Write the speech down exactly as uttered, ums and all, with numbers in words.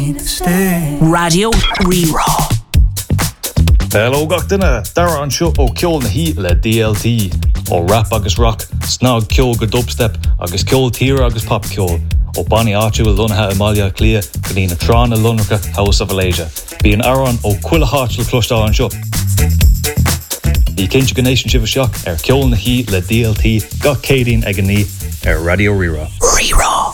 Radio Rerá. Hello gach duine, dara an seo ó ceol na hí le D L T, ó rap agus rock, snog ceol go dubstep, agus ceol tír agus pop ceol, ó Bonnie áitiú a lunathe Amalia Clia, go dtí na trán a lunracha House of Alasia. Bí an aran ó cuila hátil clúistá an seo. Bhí cinnte go nation sibh seach ar ceol na hí le D L T, gach cédín ag an ní ar Radio Rerá. Rerá.